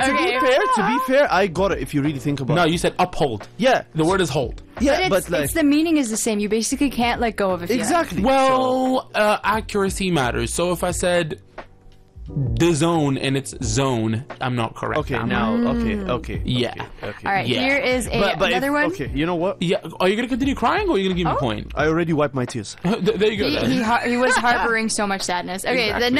To be fair, I got it if you really think about it. No, you said uphold. Yeah. The word is hold. Yeah, But it's the meaning is the same. You basically can't let go of a feeling. Exactly. Well, accuracy matters. So if I said the zone and it's zone, I'm not correct. Okay, am I? now, okay. Yeah. Okay. All right, Yeah. here is another one. Okay, you know what? Yeah. Are you gonna continue crying, or are you gonna give me a point? I already wiped my tears. There you go. Then. He was harboring so much sadness. Okay, Exactly. the